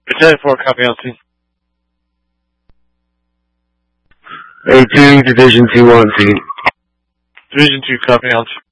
Battalion 4, copy on scene. A2, Division 2 on scene. Division 2, copy on scene.